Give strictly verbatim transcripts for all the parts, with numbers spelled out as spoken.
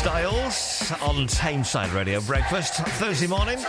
Styles on Tameside Radio Breakfast, Thursday morning.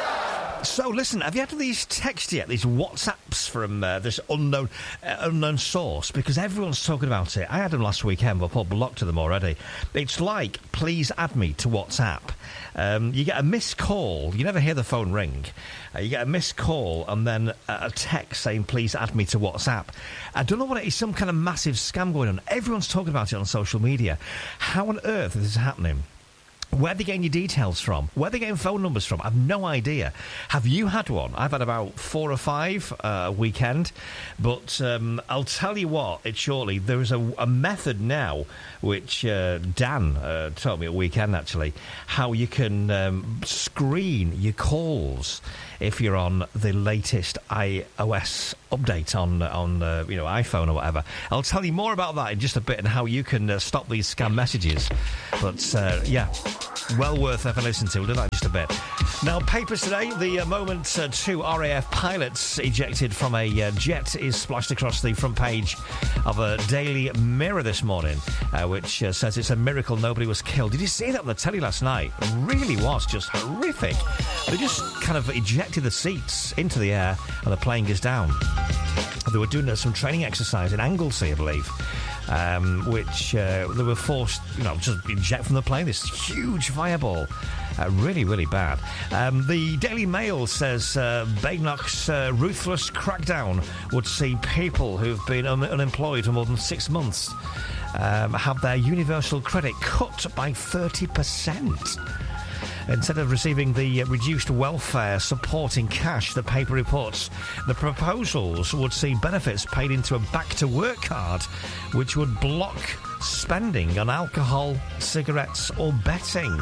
So, listen, have you had these texts yet? These WhatsApps from uh, this unknown uh, unknown source? Because everyone's talking about it. I had them last weekend, but I put block to them already. It's like, please add me to WhatsApp. Um, you get a missed call. You never hear the phone ring. Uh, you get a missed call and then a text saying, please add me to WhatsApp. I don't know what it is, some kind of massive scam going on. Everyone's talking about it on social media. How on earth is this happening? Where are they getting your details from? Where are they getting phone numbers from? I've no idea. Have you had one? I've had about four or five uh, a weekend. But um, I'll tell you what, it's shortly, there is a, a method now, which uh, Dan uh, told me at weekend, actually, how you can um, screen your calls if you're on the latest iOS update on, on uh, you know, iPhone or whatever. I'll tell you more about that in just a bit and how you can uh, stop these scam messages. But, uh, yeah, well worth having a listen to. We'll do that in just a bit. Now, papers today. The uh, moment uh, two R A F pilots ejected from a uh, jet is splashed across the front page of a Daily Mirror this morning, uh, which uh, says it's a miracle nobody was killed. Did you see that on the telly last night? It really was just horrific. They just kind of ejected the seats into the air and the plane goes down. They were doing uh, some training exercise in Anglesey, I believe. Um, which uh, they were forced, you know, to eject from the plane. This huge fireball. Uh, really, really bad. Um, the Daily Mail says uh, Badenoch's uh, ruthless crackdown would see people who've been un- unemployed for more than six months um, have their universal credit cut by thirty percent. Instead of receiving the uh, reduced welfare support in cash, the paper reports the proposals would see benefits paid into a back-to-work card, which would block spending on alcohol, cigarettes or betting.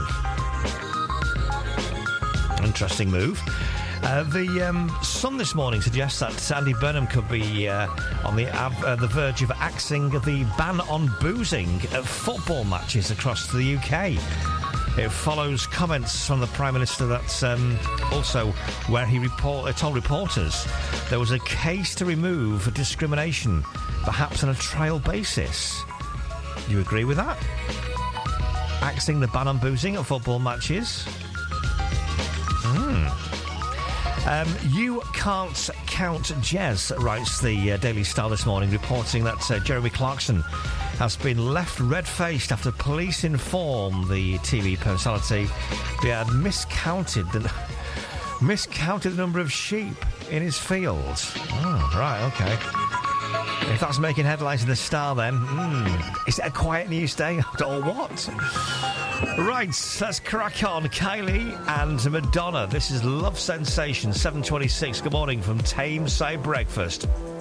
Interesting move. Uh, the um, Sun this morning suggests that Andy Burnham could be uh, on the uh, the verge of axing the ban on boozing at football matches across the U K. It follows comments from the Prime Minister that's um, also where he report, uh, told reporters there was a case to remove discrimination, perhaps on a trial basis. Do you agree with that? Axing the ban on boozing at football matches? Hmm. Um, you can't count Jez, writes the uh, Daily Star this morning, reporting that uh, Jeremy Clarkson has been left red-faced after police inform the T V personality they had miscounted the, miscounted the number of sheep in his fields. Oh, right, OK. If that's making headlines in the Star, then, mm, is it a quiet news day or what? Right, let's crack on. Kylie and Madonna. This is Love Sensation, seven twenty-six. Good morning from Tameside Breakfast.